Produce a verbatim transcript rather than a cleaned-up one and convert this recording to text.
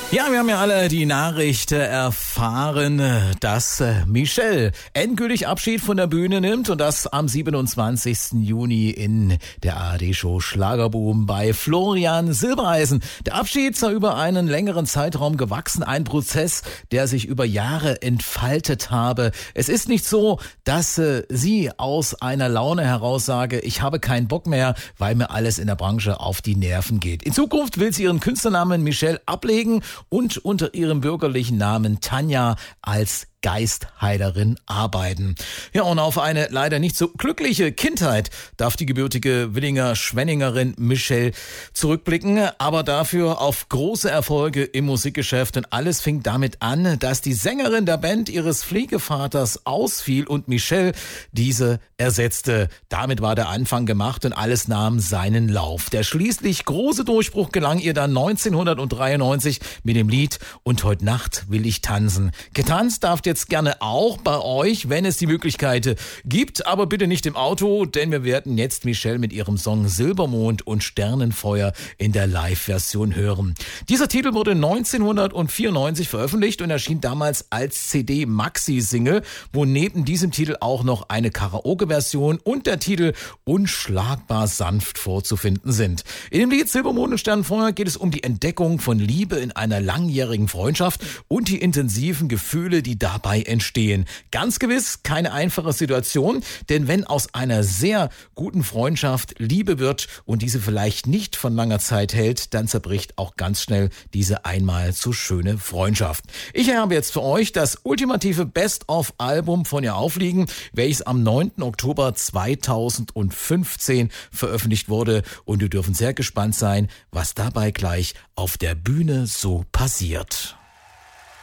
Ja, wir haben ja alle die Nachricht erfahren, dass Michelle endgültig Abschied von der Bühne nimmt und das am siebenundzwanzigsten Juni in der A R D-Show Schlagerboom bei Florian Silbereisen. Der Abschied sei über einen längeren Zeitraum gewachsen, ein Prozess, der sich über Jahre entfaltet habe. Es ist nicht so, dass äh, sie aus einer Laune heraus sage, ich habe keinen Bock mehr, weil mir alles in der Branche auf die Nerven geht. In Zukunft will sie ihren Künstlernamen Michelle ablegen und unter ihrem bürgerlichen Namen Tanja als Geistheilerin arbeiten. Ja, und auf eine leider nicht so glückliche Kindheit darf die gebürtige Willinger-Schwenningerin Michelle zurückblicken, aber dafür auf große Erfolge im Musikgeschäft. Und alles fing damit an, dass die Sängerin der Band ihres Pflegevaters ausfiel und Michelle diese ersetzte. Damit war der Anfang gemacht und alles nahm seinen Lauf. Der schließlich große Durchbruch gelang ihr dann neunzehnhundertdreiundneunzig mit dem Lied Und heute Nacht will ich tanzen. Getanzt darf jetzt gerne auch bei euch, wenn es die Möglichkeit gibt, aber bitte nicht im Auto, denn wir werden jetzt Michelle mit ihrem Song Silbermond und Sternenfeuer in der Live-Version hören. Dieser Titel wurde neunzehnhundertvierundneunzig veröffentlicht und erschien damals als C D-Maxi-Single, wo neben diesem Titel auch noch eine Karaoke-Version und der Titel Unschlagbar sanft vorzufinden sind. In dem Lied Silbermond und Sternenfeuer geht es um die Entdeckung von Liebe in einer langjährigen Freundschaft und die intensiven Gefühle, die dabei entstehen. Ganz gewiss keine einfache Situation, denn wenn aus einer sehr guten Freundschaft Liebe wird und diese vielleicht nicht von langer Zeit hält, dann zerbricht auch ganz schnell diese einmal so schöne Freundschaft. Ich habe jetzt für euch das ultimative Best-of-Album von ihr aufliegen, welches am neunten Oktober zweitausendfünfzehn veröffentlicht wurde und wir dürfen sehr gespannt sein, was dabei gleich auf der Bühne so passiert.